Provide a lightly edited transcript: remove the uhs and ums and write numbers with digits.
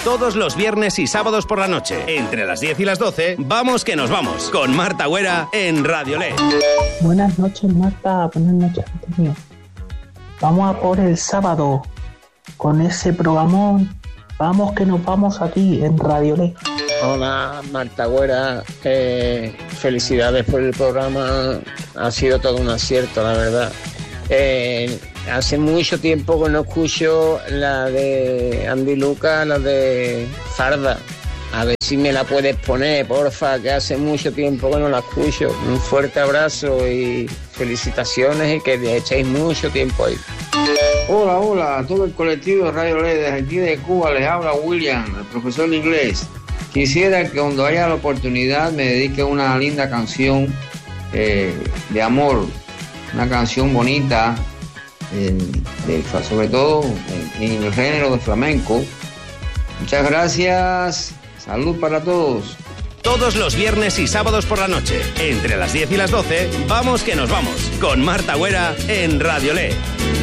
Todos los viernes y sábados por la noche, entre las 10 y las 12, vamos que nos vamos, con Marta Güera en Radio Le. Buenas noches, Marta. Buenas noches, Antonio. Vamos a por el sábado con ese programón. Vamos que nos vamos aquí en Radio Le. Hola, Marta Güera. Felicidades por el programa. Ha sido todo un acierto, la verdad. Hace mucho tiempo que no escucho la de Andy Lucas, la de Farda. A ver si me la puedes poner, porfa, que hace mucho tiempo que no la escucho. Un fuerte abrazo y felicitaciones y que echéis mucho tiempo ahí. Hola, todo el colectivo de Radio Le desde aquí de Cuba, les habla William, el profesor de inglés. Quisiera que cuando haya la oportunidad me dedique una linda canción de amor, una canción bonita, sobre todo en el género de flamenco. Muchas gracias, salud para todos. Todos los viernes y sábados por la noche, entre las 10 y las 12, vamos que nos vamos, con Marta Güera en Radio Le.